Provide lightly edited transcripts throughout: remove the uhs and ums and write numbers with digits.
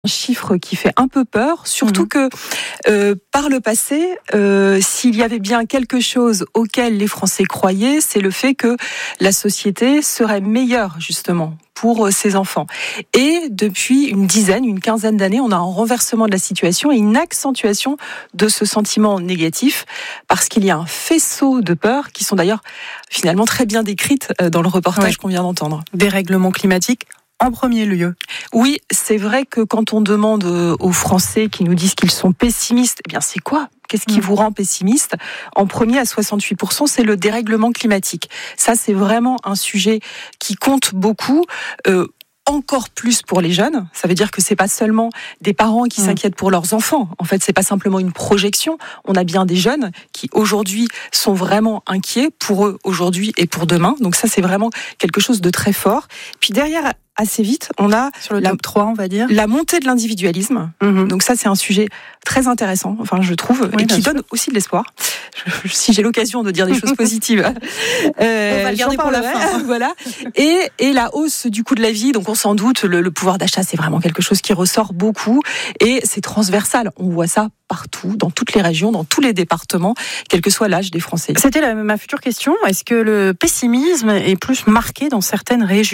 Un chiffre qui fait un peu peur, surtout que par le passé, s'il y avait bien quelque chose auquel les Français croyaient, c'est le fait que la société serait meilleure justement pour ses enfants. Et depuis une quinzaine d'années, on a un renversement de la situation et une accentuation de ce sentiment négatif, parce qu'il y a un faisceau de peurs qui sont d'ailleurs finalement très bien décrites dans le reportage qu'on vient d'entendre. Dérèglement climatique en premier lieu. Oui, c'est vrai que quand on demande aux Français qui nous disent qu'ils sont pessimistes, eh bien c'est quoi ? Qu'est-ce qui vous rend pessimiste ? En premier, à 68%, c'est le dérèglement climatique. Ça, c'est vraiment un sujet qui compte beaucoup. Encore plus pour les jeunes. Ça veut dire que c'est pas seulement des parents qui s'inquiètent pour leurs enfants. En fait, c'est pas simplement une projection. On a bien des jeunes qui aujourd'hui sont vraiment inquiets pour eux aujourd'hui et pour demain. Donc ça, c'est vraiment quelque chose de très fort. Puis derrière, assez vite, on a sur le top 3, on va dire, la montée de l'individualisme. Donc ça, c'est un sujet très intéressant, enfin je trouve, et qui donne aussi de l'espoir. Si j'ai l'occasion de dire des choses positives, on va le garder pour la fin. Voilà. Et la hausse du coût de la vie, donc on s'en doute, le pouvoir d'achat, c'est vraiment quelque chose qui ressort beaucoup, et c'est transversal. On voit ça partout, dans toutes les régions, dans tous les départements, quel que soit l'âge des Français. C'était ma future question. Est-ce que le pessimisme est plus marqué dans certaines régions ?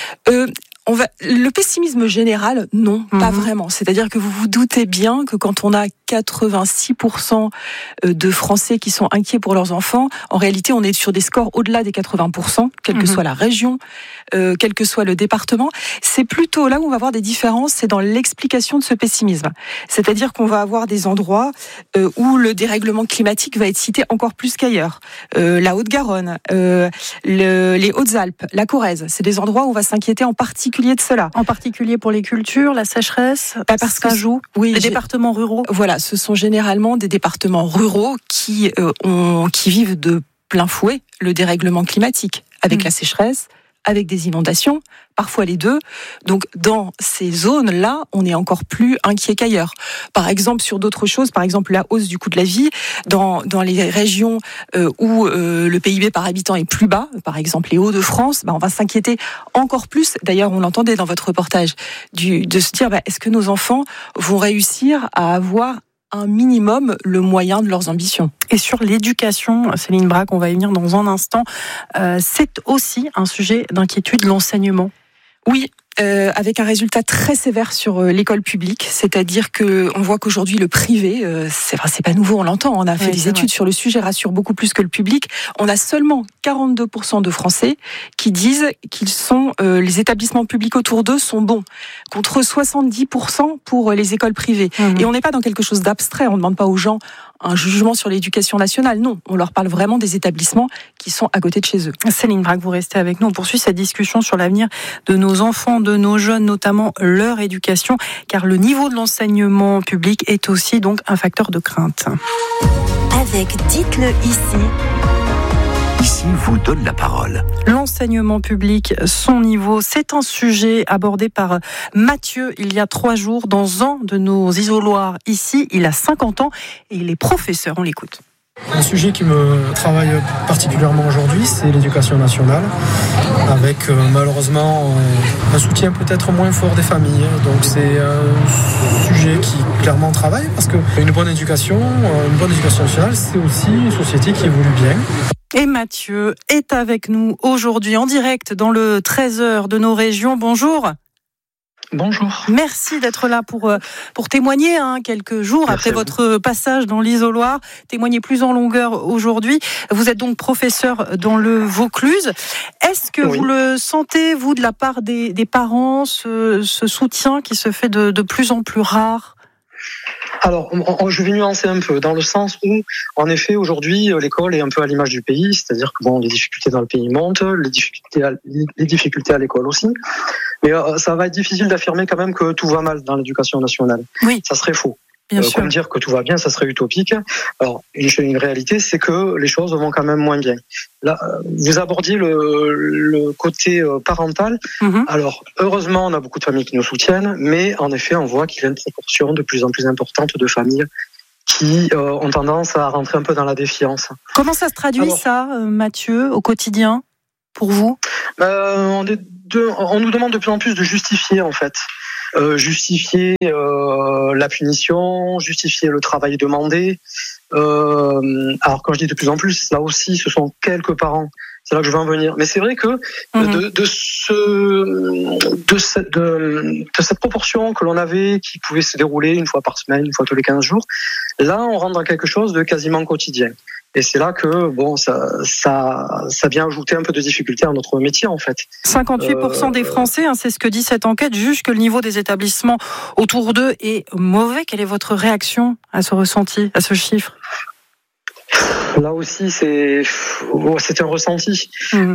Le pessimisme général, non, pas vraiment. C'est-à-dire que vous vous doutez bien que quand on a 86% de Français qui sont inquiets pour leurs enfants, en réalité, on est sur des scores au-delà des 80%, quelle que soit la région, quel que soit le département. C'est plutôt là où on va avoir des différences, c'est dans l'explication de ce pessimisme. C'est-à-dire qu'on va avoir des endroits où le dérèglement climatique va être cité encore plus qu'ailleurs. La Haute-Garonne, les Hautes-Alpes, la Corrèze, c'est des endroits où on va s'inquiéter en particulier de cela. En particulier pour les cultures, la sécheresse, parce que joue. Oui, les départements ruraux. Voilà, ce sont généralement des départements ruraux qui vivent de plein fouet le dérèglement climatique, avec la sécheresse, avec des inondations, parfois les deux. Donc dans ces zones-là, on est encore plus inquiet qu'ailleurs. Par exemple, sur d'autres choses, par exemple la hausse du coût de la vie, dans les régions où le PIB par habitant est plus bas, par exemple les Hauts-de-France, on va s'inquiéter encore plus. D'ailleurs, on l'entendait dans votre reportage, de se dire, est-ce que nos enfants vont réussir à avoir un minimum le moyen de leurs ambitions. Et sur l'éducation, Céline Braque, on va y venir dans un instant, c'est aussi un sujet d'inquiétude, l'enseignement. Oui, avec un résultat très sévère sur l'école publique, c'est-à-dire que on voit qu'aujourd'hui le privé, c'est pas nouveau, on l'entend, on a fait des études sur le sujet, rassure beaucoup plus que le public. On a seulement 42% de Français qui disent qu'ils sont les établissements publics autour d'eux sont bons, contre 70% pour les écoles privées. Et on n'est pas dans quelque chose d'abstrait, on ne demande pas aux gens un jugement sur l'éducation nationale. Non, on leur parle vraiment des établissements qui sont à côté de chez eux. Céline Braque, vous restez avec nous. On poursuit cette discussion sur l'avenir de nos enfants, de nos jeunes, notamment leur éducation, car le niveau de l'enseignement public est aussi donc un facteur de crainte. Avec Dites-le ici. Ici vous donne la parole. L'enseignement public, son niveau, c'est un sujet abordé par Mathieu il y a 3 jours dans un de nos isoloirs. Ici, il a 50 ans et il est professeur. On l'écoute. Un sujet qui me travaille particulièrement aujourd'hui, c'est l'éducation nationale, avec malheureusement un soutien peut-être moins fort des familles. Donc c'est un sujet qui clairement travaille, parce qu'une bonne éducation nationale, c'est aussi une société qui évolue bien. Et Mathieu est avec nous aujourd'hui en direct dans le 13h de nos régions. Bonjour. Bonjour. Merci d'être là pour témoigner quelques jours après votre passage dans l'isoloir, témoigner plus en longueur aujourd'hui. Vous êtes donc professeur dans le Vaucluse. Est-ce que vous le sentez, vous, de la part des parents, ce soutien qui se fait de plus en plus rare ? Alors, je vais nuancer un peu, dans le sens où, en effet, aujourd'hui, l'école est un peu à l'image du pays, c'est-à-dire que les difficultés dans le pays montent, les difficultés à l'école aussi, mais ça va être difficile d'affirmer quand même que tout va mal dans l'éducation nationale. Oui. Ça serait faux. Bien sûr. Comme dire que tout va bien, ça serait utopique. Alors, une réalité, c'est que les choses vont quand même moins bien. Là, vous abordiez le côté parental. Alors, heureusement, on a beaucoup de familles qui nous soutiennent, mais en effet, on voit qu'il y a une proportion de plus en plus importante de familles qui ont tendance à rentrer un peu dans la défiance. Comment ça se traduit, Mathieu, au quotidien, pour vous ? On nous demande de plus en plus de justifier, en fait. justifier la punition, justifier le travail demandé. Alors quand je dis de plus en plus, là aussi, ce sont quelques parents. C'est là que je veux en venir. Mais c'est vrai que de cette proportion que l'on avait, qui pouvait se dérouler une fois par semaine, une fois tous les 15 jours, là, on rentre dans quelque chose de quasiment quotidien. Et c'est là que ça vient ajouter un peu de difficulté à notre métier, en fait. 58% des Français, c'est ce que dit cette enquête, jugent que le niveau des établissements autour d'eux est mauvais. Quelle est votre réaction à ce ressenti, à ce chiffre ? Là aussi, c'est un ressenti.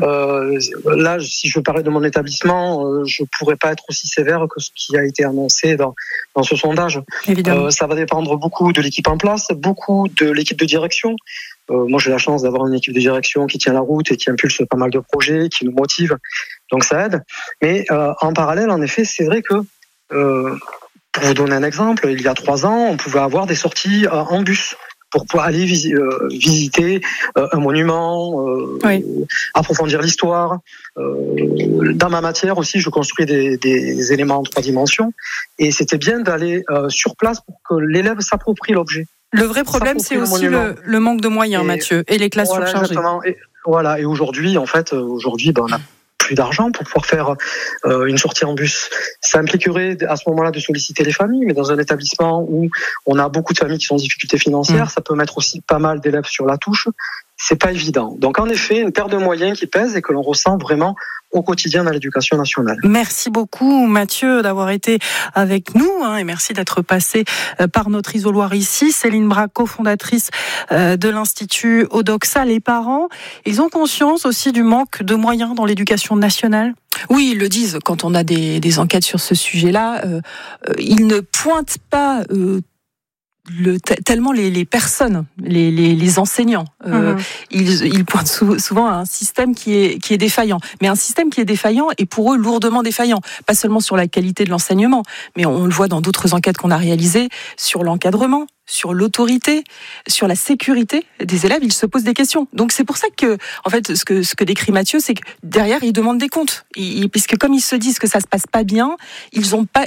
Là, si je parlais de mon établissement, je pourrais pas être aussi sévère que ce qui a été annoncé dans ce sondage. Évidemment. Ça va dépendre beaucoup de l'équipe en place, beaucoup de l'équipe de direction. Moi, j'ai la chance d'avoir une équipe de direction qui tient la route et qui impulse pas mal de projets, qui nous motive. Donc, ça aide. Mais en parallèle, en effet, c'est vrai que, pour vous donner un exemple, il y a 3 ans, on pouvait avoir des sorties en bus pour pouvoir aller visiter un monument, approfondir l'histoire. Dans ma matière aussi, je construis des éléments en 3 dimensions. Et c'était bien d'aller sur place pour que l'élève s'approprie l'objet. Le vrai problème, c'est aussi le manque de moyens, Mathieu, et les classes surchargées. Exactement. Et aujourd'hui, on a plus d'argent pour pouvoir faire une sortie en bus. Ça impliquerait à ce moment-là de solliciter les familles, mais dans un établissement où on a beaucoup de familles qui sont en difficulté financière, ça peut mettre aussi pas mal d'élèves sur la touche. C'est pas évident. Donc en effet, une perte de moyens qui pèse et que l'on ressent vraiment au quotidien dans l'éducation nationale. Merci beaucoup Mathieu d'avoir été avec nous et merci d'être passé par notre isoloir ici. Céline Braque, cofondatrice de l'Institut Odoxa. Les parents, ils ont conscience aussi du manque de moyens dans l'éducation nationale ? Oui, ils le disent quand on a des enquêtes sur ce sujet-là. Ils ne pointent pas tellement les personnes, les enseignants. Ils pointent souvent à un système qui est défaillant. Mais un système qui est défaillant est pour eux lourdement défaillant. Pas seulement sur la qualité de l'enseignement, mais on le voit dans d'autres enquêtes qu'on a réalisées, sur l'encadrement, sur l'autorité, sur la sécurité des élèves, ils se posent des questions. Donc c'est pour ça que, en fait, ce que décrit Mathieu, c'est que derrière, ils demandent des comptes. Puisque comme ils se disent que ça se passe pas bien, ils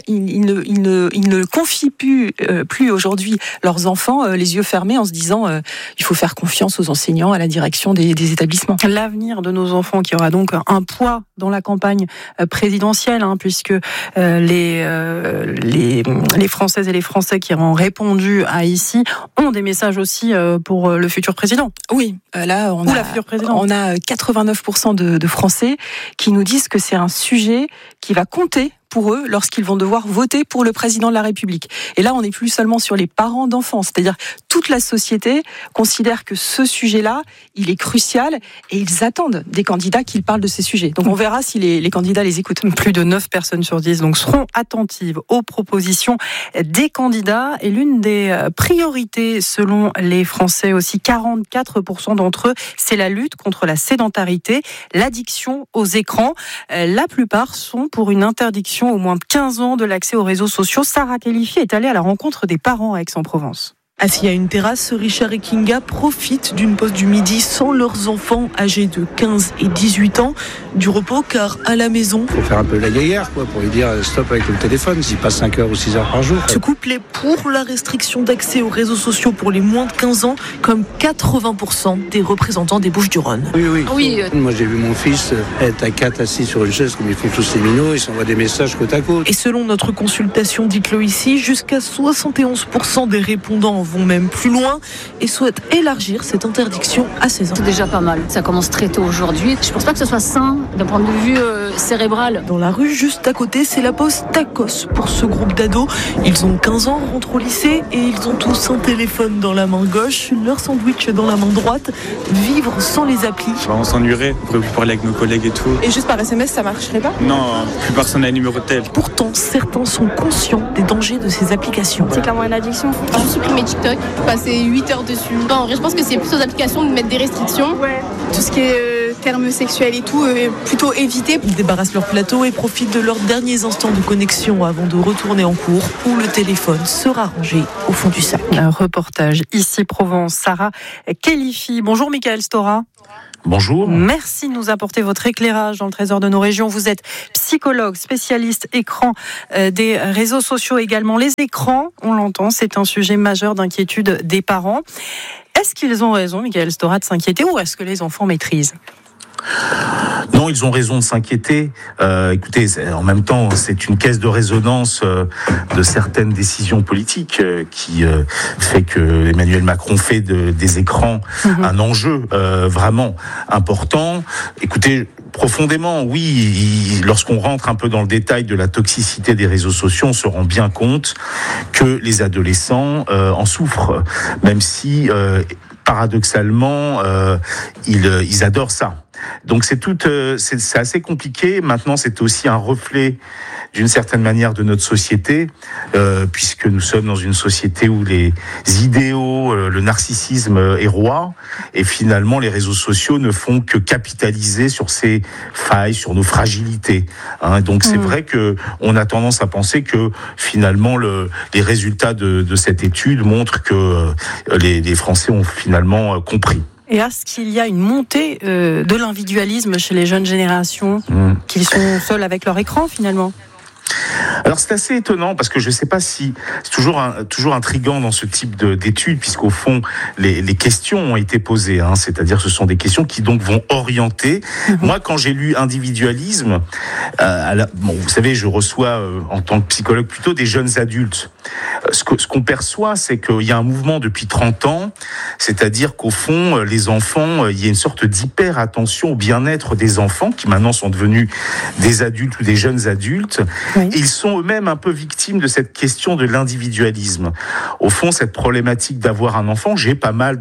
ne confient plus aujourd'hui leurs enfants les yeux fermés en se disant il faut faire confiance aux enseignants, à la direction des établissements. L'avenir de nos enfants qui aura donc un poids dans la campagne présidentielle, puisque les Françaises et les Français qui ont répondu à ici ont des messages aussi pour le futur président. Oui, là on la future présidente. On a 89% de Français qui nous disent que c'est un sujet qui va compter pour eux lorsqu'ils vont devoir voter pour le président de la République. Et là, on n'est plus seulement sur les parents d'enfants, c'est-à-dire toute la société considère que ce sujet-là, il est crucial et ils attendent des candidats qui parlent de ces sujets. Donc on verra si les candidats les écoutent. Plus de 9 personnes sur 10 donc, seront attentives aux propositions des candidats. Et l'une des priorités, selon les Français aussi, 44% d'entre eux, c'est la lutte contre la sédentarité, l'addiction aux écrans. La plupart sont pour une interdiction au moins de 15 ans de l'accès aux réseaux sociaux. Sarah Kelifi est allée à la rencontre des parents à Aix-en-Provence. Assis à une terrasse, Richard et Kinga profitent d'une pause du midi sans leurs enfants âgés de 15 et 18 ans. Du repos car à la maison... Il faut faire un peu la guéguerre pour lui dire stop avec le téléphone, s'il passe 5 heures ou 6 heures par jour. Ce couple est pour la restriction d'accès aux réseaux sociaux pour les moins de 15 ans, comme 80% des représentants des Bouches-du-Rhône. Oui. Moi j'ai vu mon fils être à 4 assis sur une chaise comme ils font tous les minots, ils s'envoient des messages côte à côte. Et selon notre consultation, dites-le ici, jusqu'à 71% des répondants vont même plus loin et souhaitent élargir cette interdiction à 16 ans. C'est déjà pas mal, ça commence très tôt aujourd'hui. Je pense pas que ce soit sain d'un point de vue cérébral. Dans la rue juste à côté, c'est la pause tacos pour ce groupe d'ados. Ils ont 15 ans, rentrent au lycée et ils ont tous un téléphone dans la main gauche, leur sandwich dans la main droite. Vivre sans les applis. On s'ennuierait, on pourrait plus parler avec nos collègues et tout. Et juste par SMS, ça marcherait pas ? Non, plus personne n'a un numéro de tel. Pourtant, certains sont conscients des dangers de ces applications. C'est clairement une addiction. J'ai supprimé TikTok, passer 8 heures dessus. En vrai, je pense que c'est plus aux applications de mettre des restrictions. Ouais. Tout ce qui est termes sexuels et tout, plutôt éviter. Ils débarrassent leur plateau et profitent de leurs derniers instants de connexion avant de retourner en cours où le téléphone sera rangé au fond du sac. Un reportage ici Provence. Sarah Kelifi. Bonjour Michael Stora. Bonjour. Merci de nous apporter votre éclairage dans le Trésor de nos régions. Vous êtes psychologue, spécialiste écran des réseaux sociaux également. Les écrans, on l'entend, c'est un sujet majeur d'inquiétude des parents. Est-ce qu'ils ont raison, Michael Stora, de s'inquiéter ou est-ce que les enfants maîtrisent ? Non, ils ont raison de s'inquiéter. Écoutez, en même temps, c'est une caisse de résonance de certaines décisions politiques qui fait que Emmanuel Macron fait des écrans un enjeu vraiment important. Écoutez, profondément, oui, lorsqu'on rentre un peu dans le détail de la toxicité des réseaux sociaux, on se rend bien compte que les adolescents en souffrent, même si paradoxalement, ils adorent ça. Donc c'est assez compliqué. Maintenant, c'est aussi un reflet d'une certaine manière de notre société, puisque nous sommes dans une société où les idéaux, le narcissisme est roi, et finalement les réseaux sociaux ne font que capitaliser sur ces failles, sur nos fragilités. Donc c'est vrai que on a tendance à penser que finalement les résultats de cette étude montrent que les Français ont finalement compris. Et est-ce qu'il y a une montée de l'individualisme chez les jeunes générations, qu'ils sont seuls avec leur écran finalement ? Alors c'est assez étonnant parce que je ne sais pas si c'est toujours intriguant dans ce type d'études, puisqu'au fond les questions ont été posées, c'est-à-dire ce sont des questions qui donc vont orienter. Moi, quand j'ai lu individualisme, vous savez, je reçois en tant que psychologue plutôt des jeunes adultes. Ce qu'on perçoit, c'est qu'il y a un mouvement depuis 30 ans, c'est-à-dire qu'au fond, les enfants, il y a une sorte d'hyper-attention au bien-être des enfants qui maintenant sont devenus des adultes ou des jeunes adultes. Oui. Ils sont eux-mêmes un peu victimes de cette question de l'individualisme. Au fond, cette problématique d'avoir un enfant, j'ai pas mal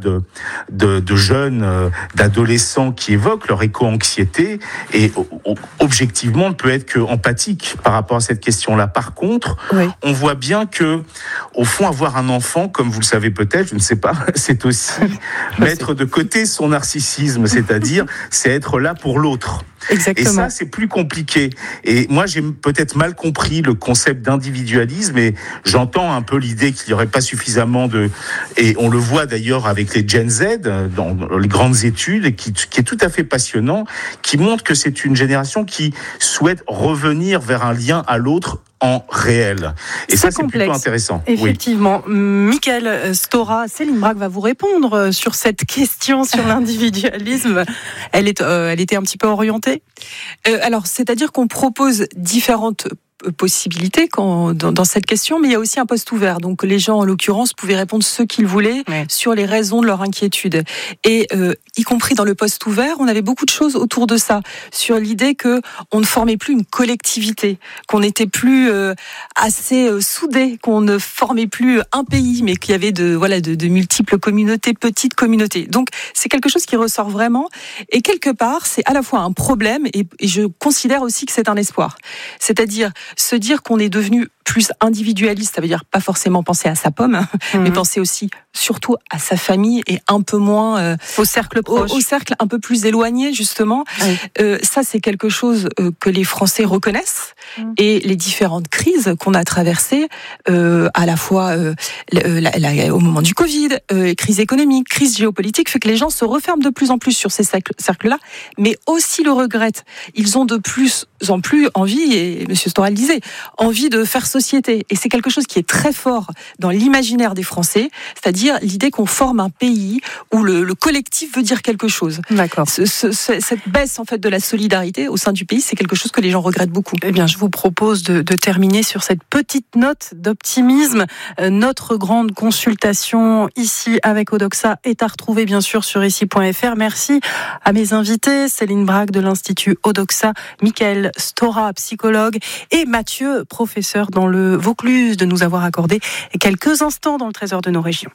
de jeunes, d'adolescents qui évoquent leur éco-anxiété et objectivement ne peut être que empathique par rapport à cette question-là. Par contre, on voit bien que, au fond, avoir un enfant, comme vous le savez peut-être, je ne sais pas, c'est aussi mettre de côté son narcissisme, c'est-à-dire c'est être là pour l'autre. Exactement. Et ça, c'est plus compliqué. Et moi, j'ai peut-être mal compris le concept d'individualisme et j'entends un peu l'idée qu'il n'y aurait pas suffisamment et on le voit d'ailleurs avec les Gen Z dans les grandes études, et qui est tout à fait passionnant, qui montre que c'est une génération qui souhaite revenir vers un lien à l'autre en réel. Et ça, c'est plutôt intéressant. Effectivement. Oui. Michael Stora, Céline Braque va vous répondre sur cette question sur l'individualisme. Elle était un petit peu orientée ? Alors, c'est-à-dire qu'on propose différentes possibilités dans cette question, mais il y a aussi un poste ouvert. Donc les gens, en l'occurrence, pouvaient répondre ce qu'ils voulaient sur les raisons de leur inquiétude. Et y compris dans le poste ouvert, on avait beaucoup de choses autour de ça, sur l'idée que on ne formait plus une collectivité, qu'on n'était plus assez soudés, qu'on ne formait plus un pays, mais qu'il y avait de multiples communautés, petites communautés. Donc c'est quelque chose qui ressort vraiment. Et quelque part, c'est à la fois un problème et je considère aussi que c'est un espoir. C'est-à-dire se dire qu'on est devenu plus individualiste, ça veut dire pas forcément penser à sa pomme, mais penser aussi surtout à sa famille et un peu moins au cercle proche, au cercle un peu plus éloigné justement. Ça, c'est quelque chose que les Français reconnaissent et les différentes crises qu'on a traversées, à la fois au moment du Covid, crise économique, crise géopolitique, fait que les gens se referment de plus en plus sur ces cercles-là, mais aussi le regrettent. Ils ont de plus en plus envie, et M. Stora le disait, envie de faire société. Et c'est quelque chose qui est très fort dans l'imaginaire des Français, c'est-à-dire l'idée qu'on forme un pays où le collectif veut dire quelque chose. D'accord. Cette baisse en fait de la solidarité au sein du pays, c'est quelque chose que les gens regrettent beaucoup. Eh bien, je vous propose de terminer sur cette petite note d'optimisme. Notre grande consultation ici avec Odoxa est à retrouver bien sûr sur ici.fr. Merci à mes invités, Céline Braque de l'Institut Odoxa, Michael Stora, psychologue, et Mathieu, professeur dans le Vaucluse, de nous avoir accordé quelques instants dans le Trésor de nos régions.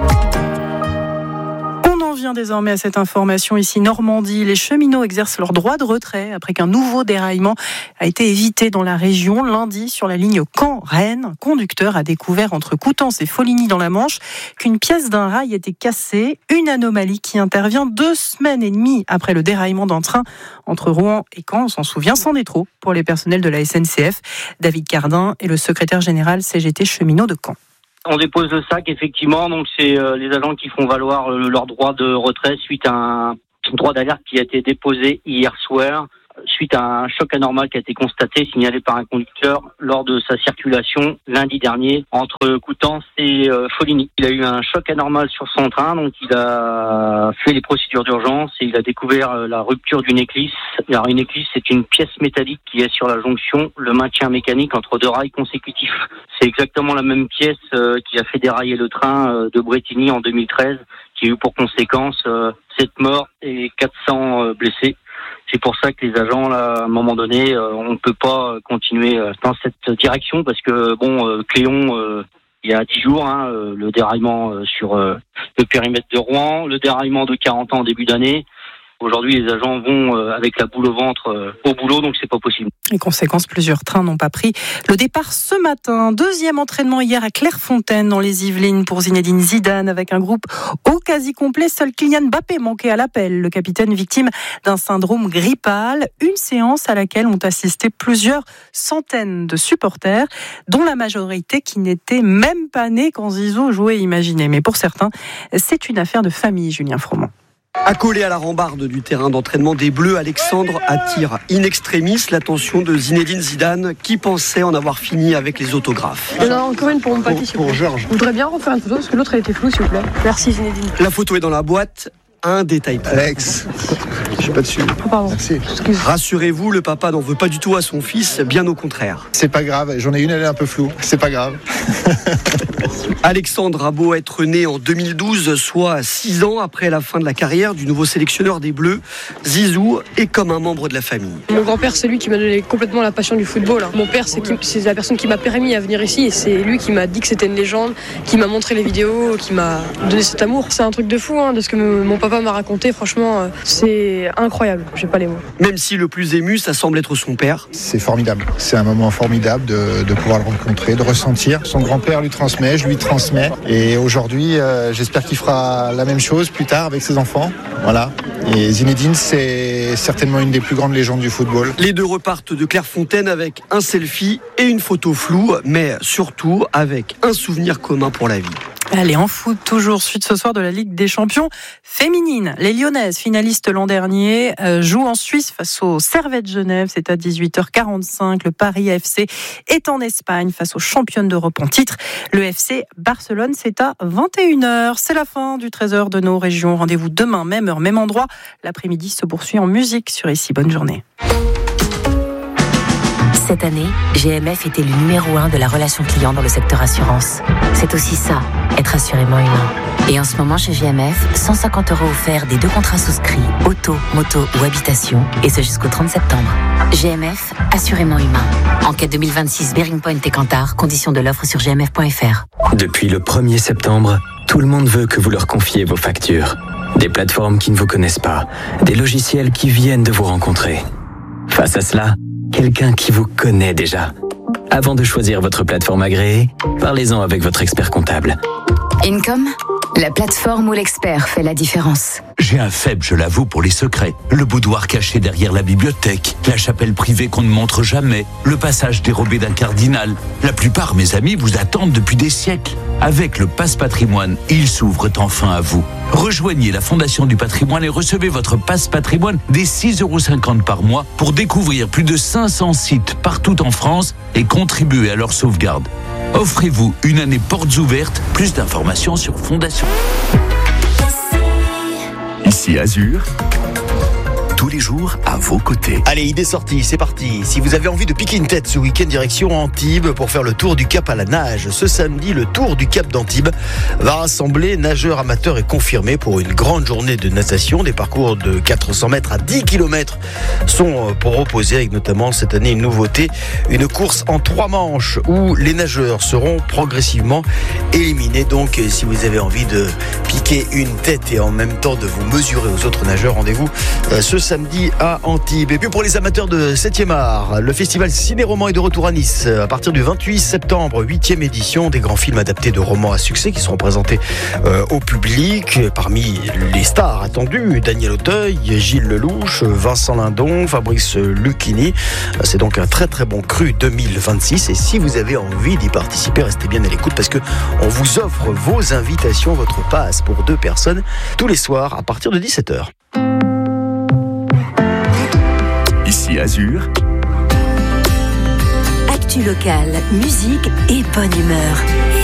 On en vient désormais à cette information ici, Normandie. Les cheminots exercent leur droit de retrait après qu'un nouveau déraillement a été évité dans la région lundi sur la ligne Caen-Rennes. Un conducteur a découvert entre Coutances et Foligny dans la Manche qu'une pièce d'un rail était cassée. Une anomalie qui intervient 2 semaines et demie après le déraillement d'un train entre Rouen et Caen. On s'en souvient, c'en est trop pour les personnels de la SNCF. David Cardin est le secrétaire général CGT Cheminots de Caen. On dépose le sac, effectivement, donc c'est les agents qui font valoir leur droit de retrait suite à un Droit d'alerte qui a été déposé hier soir suite à un choc anormal qui a été constaté, signalé par un conducteur lors de sa circulation lundi dernier entre Coutances et Foligny. Il a eu un choc anormal sur son train, donc il a fait les procédures d'urgence et il a découvert la rupture d'une éclisse. Alors une éclisse, c'est une pièce métallique qui est sur la jonction, le maintien mécanique entre deux rails consécutifs. C'est exactement la même pièce qui a fait dérailler le train de Bretigny en 2013, qui a eu pour conséquence 7 morts et 400 blessés. C'est pour ça que les agents, là, à un moment donné, on ne peut pas continuer dans cette direction parce que, Cléon, il y a 10 jours, le déraillement sur le périmètre de Rouen, le déraillement de 40 ans en début d'année. Aujourd'hui, les agents vont avec la boule au ventre au boulot, donc c'est pas possible. Les conséquences, plusieurs trains n'ont pas pris le départ ce matin. Deuxième entraînement hier à Clairefontaine dans les Yvelines pour Zinedine Zidane avec un groupe au quasi complet. Seul Kylian Mbappé manquait à l'appel, le capitaine victime d'un syndrome grippal. Une séance à laquelle ont assisté plusieurs centaines de supporters, dont la majorité qui n'étaient même pas nés quand Zizou jouait, imaginez. Mais pour certains, c'est une affaire de famille, Julien Froment. Accolé à la rambarde du terrain d'entraînement des Bleus, Alexandre attire in extremis l'attention de Zinedine Zidane qui pensait en avoir fini avec les autographes. Il y en a encore une pour mon papier, pour Georges. Je voudrais bien refaire une photo parce que l'autre a été floue, s'il vous plaît. Merci Zinedine. La photo est dans la boîte. Un détail près. Alex, je suis pas dessus. Oh, pardon. Merci. Excuse. Rassurez-vous, le papa n'en veut pas du tout à son fils, bien au contraire. C'est pas grave, j'en ai une, elle est un peu floue. C'est pas grave. Alexandre a beau être né en 2012, soit 6 ans après la fin de la carrière du nouveau sélectionneur des Bleus, Zizou est comme un membre de la famille. Mon grand-père, c'est lui qui m'a donné complètement la passion du football. Mon père, c'est la personne qui m'a permis à venir ici et c'est lui qui m'a dit que c'était une légende, qui m'a montré les vidéos, qui m'a donné cet amour. C'est un truc de fou de ce que mon papa m'a raconté. Franchement, c'est incroyable. J'ai pas les mots. Même si le plus ému, ça semble être son père. C'est formidable. C'est un moment formidable de pouvoir le rencontrer, de ressentir. Son grand-père lui transmet, je lui transmets. Et aujourd'hui, j'espère qu'il fera la même chose plus tard avec ses enfants. Voilà. Et Zinedine, c'est certainement une des plus grandes légendes du football. Les deux repartent de Clairefontaine avec un selfie et une photo floue, mais surtout avec un souvenir commun pour la vie. Allez, en foot, toujours suite ce soir de la Ligue des Champions féminine. Les Lyonnaises, finalistes l'an dernier, jouent en Suisse face au Servette Genève. C'est à 18h45. Le Paris FC est en Espagne face aux championnes d'Europe en titre. Le FC Barcelone, c'est à 21h. C'est la fin du Trésor de nos régions. Rendez-vous demain, même heure, même endroit. L'après-midi se poursuit en musique sur Ici. Bonne journée. Cette année, GMF était le numéro 1 de la relation client dans le secteur assurance. C'est aussi ça, être assurément humain. Et en ce moment, chez GMF, 150 € offerts des 2 contrats souscrits, auto, moto ou habitation, et ce jusqu'au 30 septembre. GMF, assurément humain. Enquête 2026, Bearing Point et Kantar, conditions de l'offre sur gmf.fr. Depuis le 1er septembre, tout le monde veut que vous leur confiez vos factures. Des plateformes qui ne vous connaissent pas, des logiciels qui viennent de vous rencontrer. Face à cela, quelqu'un qui vous connaît déjà. Avant de choisir votre plateforme agréée, parlez-en avec votre expert comptable. Income, la plateforme où l'expert fait la différence. J'ai un faible, je l'avoue, pour les secrets. Le boudoir caché derrière la bibliothèque, la chapelle privée qu'on ne montre jamais, le passage dérobé d'un cardinal. La plupart, mes amis, vous attendent depuis des siècles. Avec le Pass Patrimoine, ils s'ouvrent enfin à vous. Rejoignez la Fondation du Patrimoine et recevez votre Pass Patrimoine dès 6,50 € par mois pour découvrir plus de 500 sites partout en France et contribuer à leur sauvegarde. Offrez-vous une année portes ouvertes. Plus d'informations sur Fondation. Ici Azur, tous les jours à vos côtés. Allez, idée sortie, c'est parti. Si vous avez envie de piquer une tête ce week-end direction Antibes pour faire le tour du Cap à la nage, ce samedi, le Tour du Cap d'Antibes va rassembler nageurs amateurs et confirmés pour une grande journée de natation. Des parcours de 400 mètres à 10 km sont proposés avec notamment cette année une nouveauté, une course en 3 manches où les nageurs seront progressivement éliminés. Donc, si vous avez envie de piquer une tête et en même temps de vous mesurer aux autres nageurs, rendez-vous ce samedi à Antibes. Et puis pour les amateurs de 7e art, le festival Ciné-Roman est de retour à Nice à partir du 28 septembre, 8e édition, des grands films adaptés de romans à succès qui seront présentés au public. Parmi les stars attendues, Daniel Auteuil, Gilles Lelouch, Vincent Lindon, Fabrice Lucchini. C'est donc un très très bon cru 2026 et si vous avez envie d'y participer, restez bien à l'écoute parce que on vous offre vos invitations, votre passe pour 2 personnes tous les soirs à partir de 17h. Côté Azur, Actu locale, musique et bonne humeur.